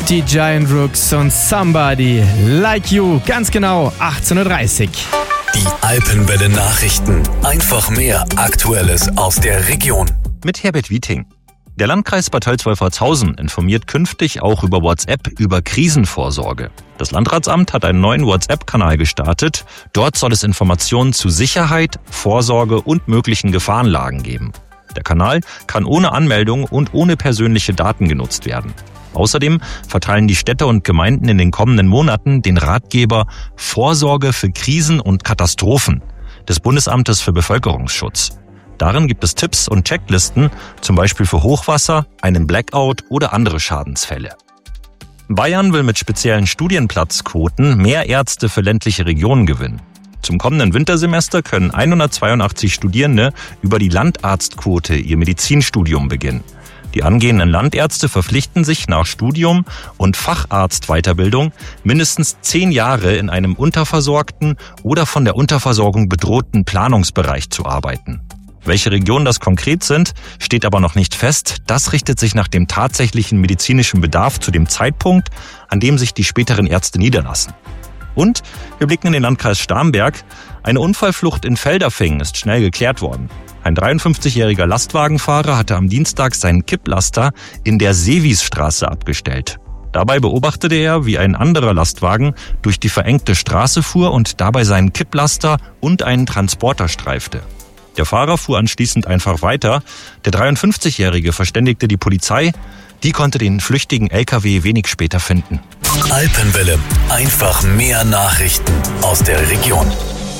Die Giant Rooks und Somebody Like You, ganz genau 18.30 Uhr. Die Alpenwelle Nachrichten. Einfach mehr Aktuelles aus der Region. Mit Herbert Wieting. Der Landkreis Bad Tölz-Wolfratshausen informiert künftig auch über WhatsApp über Krisenvorsorge. Das Landratsamt hat einen neuen WhatsApp-Kanal gestartet. Dort soll es Informationen zu Sicherheit, Vorsorge und möglichen Gefahrenlagen geben. Der Kanal kann ohne Anmeldung und ohne persönliche Daten genutzt werden. Außerdem verteilen die Städte und Gemeinden in den kommenden Monaten den Ratgeber Vorsorge für Krisen und Katastrophen des Bundesamtes für Bevölkerungsschutz. Darin gibt es Tipps und Checklisten, zum Beispiel für Hochwasser, einen Blackout oder andere Schadensfälle. Bayern will mit speziellen Studienplatzquoten mehr Ärzte für ländliche Regionen gewinnen. Zum kommenden Wintersemester können 182 Studierende über die Landarztquote ihr Medizinstudium beginnen. Die angehenden Landärzte verpflichten sich nach Studium und Facharztweiterbildung mindestens 10 Jahre in einem unterversorgten oder von der Unterversorgung bedrohten Planungsbereich zu arbeiten. Welche Regionen das konkret sind, steht aber noch nicht fest. Das richtet sich nach dem tatsächlichen medizinischen Bedarf zu dem Zeitpunkt, an dem sich die späteren Ärzte niederlassen. Und wir blicken in den Landkreis Starnberg. Eine Unfallflucht in Felderfingen ist schnell geklärt worden. Ein 53-jähriger Lastwagenfahrer hatte am Dienstag seinen Kipplaster in der Seewiesstraße abgestellt. Dabei beobachtete er, wie ein anderer Lastwagen durch die verengte Straße fuhr und dabei seinen Kipplaster und einen Transporter streifte. Der Fahrer fuhr anschließend einfach weiter. Der 53-Jährige verständigte die Polizei. Die konnte den flüchtigen LKW wenig später finden. Alpenwelle. Einfach mehr Nachrichten aus der Region.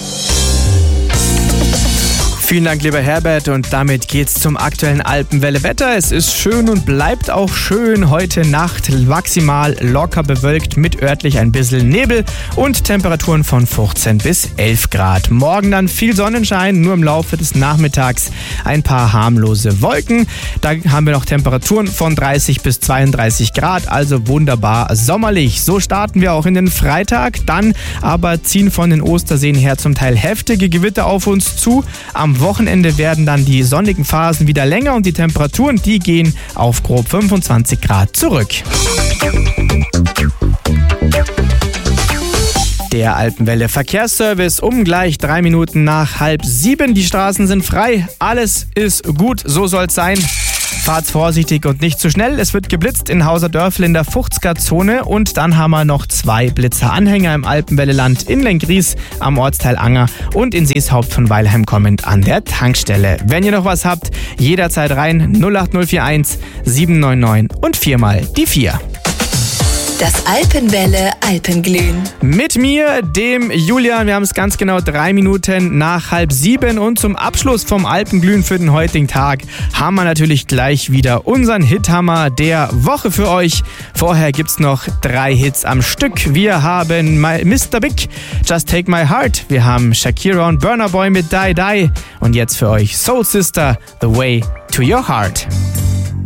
Vielen Dank, lieber Herbert, und damit geht's zum aktuellen Alpenwelle-Wetter. Es ist schön und bleibt auch schön. Heute Nacht maximal locker bewölkt mit örtlich ein bisschen Nebel und Temperaturen von 15 bis 11 Grad. Morgen dann viel Sonnenschein, nur im Laufe des Nachmittags ein paar harmlose Wolken. Da haben wir noch Temperaturen von 30 bis 32 Grad, also wunderbar sommerlich. So starten wir auch in den Freitag. Dann aber ziehen von den Osterseen her zum Teil heftige Gewitter auf uns zu. Am Wochenende werden dann die sonnigen Phasen wieder länger und die Temperaturen, die gehen auf grob 25 Grad zurück. Der Alpenwelle Verkehrsservice um gleich 3 Minuten nach 6:30. Die Straßen sind frei, alles ist gut, so soll's sein. Fahrt vorsichtig und nicht zu schnell. Es wird geblitzt in Hauserdörfl in der 50er-Zone und dann haben wir noch 2 Blitzeranhänger im Alpenwelleland in Lenggries am Ortsteil Anger und in Seeshaupt von Weilheim kommend an der Tankstelle. Wenn ihr noch was habt, jederzeit rein 08041 799 und 4 mal die 4. Das Alpenwelle Alpenglühen. Mit mir, dem Julian. Wir haben es ganz genau 3 Minuten nach 6:30 und zum Abschluss vom Alpenglühen für den heutigen Tag haben wir natürlich gleich wieder unseren Hithammer der Woche für euch. Vorher gibt's noch 3 Hits am Stück. Wir haben Mr. Big, Just Take My Heart. Wir haben Shakira und Burna Boy mit Die Die. Und jetzt für euch Soul Sister, The Way to Your Heart.